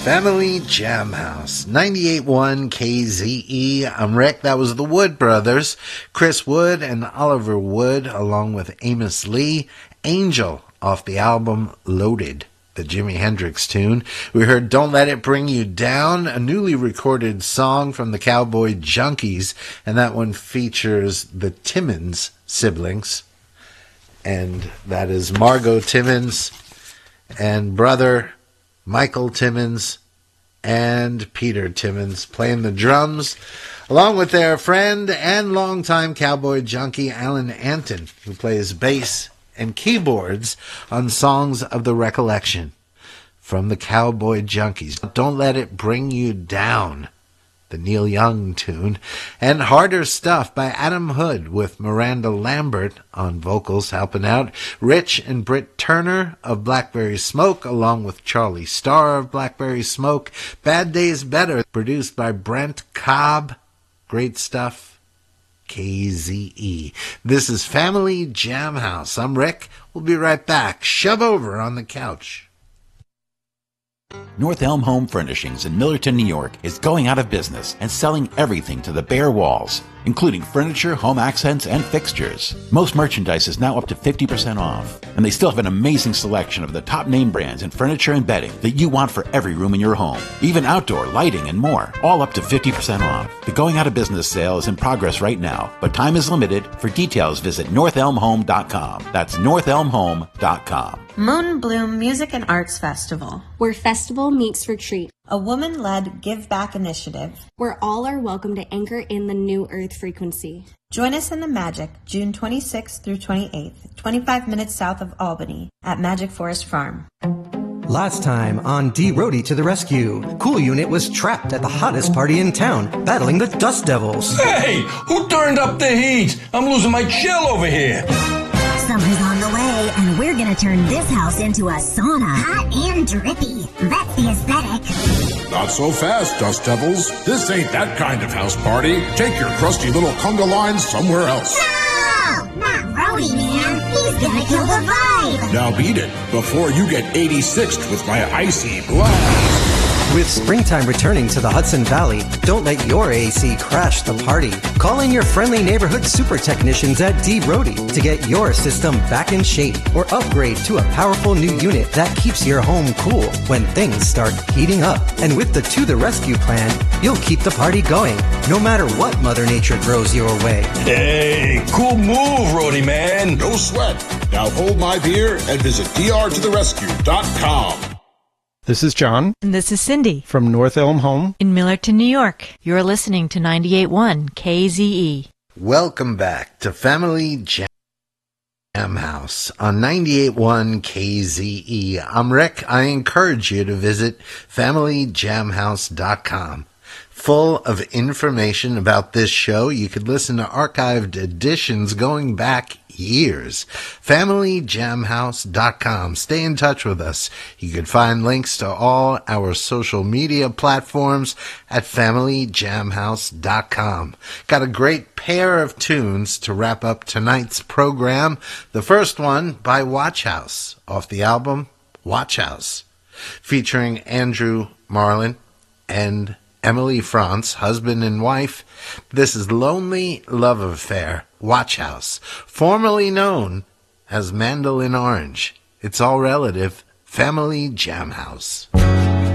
Family Jam House, 98.1 KZE. I'm Rick. That was the Wood Brothers, Chris Wood and Oliver Wood, along with Amos Lee. Angel, off the album Loaded, the Jimi Hendrix tune. We heard Don't Let It Bring You Down, a newly recorded song from the Cowboy Junkies, and that one features the Timmons siblings. And that is Margot Timmons and brother Michael Timmons and Peter Timmons playing the drums, along with their friend and longtime cowboy junkie Alan Anton, who plays bass and keyboards on Songs of the Recollection from the Cowboy Junkies. Don't Let It Bring You Down, the Neil Young tune, and Harder Stuff by Adam Hood with Miranda Lambert on vocals helping out, Rich and Britt Turner of Blackberry Smoke along with Charlie Starr of Blackberry Smoke, Bad Days Better produced by Brent Cobb. Great stuff. KZE. This is Family Jam House. I'm Rick. We'll be right back. Shove over on the couch. North Elm Home Furnishings in Millerton, New York is going out of business and selling everything to the bare walls, including furniture, home accents, and fixtures. Most merchandise is now up to 50% off, and they still have an amazing selection of the top name brands in furniture and bedding that you want for every room in your home, even outdoor lighting and more, all up to 50% off. The going out of business sale is in progress right now, but time is limited. For details, visit northelmhome.com. That's northelmhome.com. Moon Bloom Music and Arts Festival, where festival meets retreat. A woman-led give-back initiative, where all are welcome to anchor in the new Earth frequency. Join us in the Magic, June 26th through 28th, 25 minutes south of Albany, at Magic Forest Farm. Last time on D. Rhodey to the Rescue, Cool Unit was trapped at the hottest party in town, battling the Dust Devils. Hey, who turned up the heat? I'm losing my chill over here. Summer's on the way, and we're gonna turn this house into a sauna. Hot and drippy. That's the aesthetic. Not so fast, Dust Devils. This ain't that kind of house party. Take your crusty little conga lines somewhere else. No! Not Rhodey, man. He's gonna kill the vibe. Now beat it before you get 86'd with my icy blast. With springtime returning to the Hudson Valley, don't let your AC crash the party. Call in your friendly neighborhood super technicians at D. Rhodey to get your system back in shape or upgrade to a powerful new unit that keeps your home cool when things start heating up. And with the To the Rescue plan, you'll keep the party going, no matter what Mother Nature throws your way. Hey, cool move, Rhodey man. No sweat. Now hold my beer and visit drtotherescue.com. This is John. And this is Cindy. From North Elm Home. In Millerton, New York. You're listening to 98.1 KZE. Welcome back to Family Jam House on 98.1 KZE. I'm Rick. I encourage you to visit FamilyJamHouse.com. Full of information about this show. You could listen to archived editions going back years. FamilyJamHouse.com. Stay in touch with us. You can find links to all our social media platforms at FamilyJamHouse.com. Got a great pair of tunes to wrap up tonight's program. The first one by Watch House off the album Watch House, featuring Andrew Marlin and Emily France, husband and wife. This is Lonely Love Affair, Watch House, formerly known as Mandolin Orange. It's all relative. Family Jam House.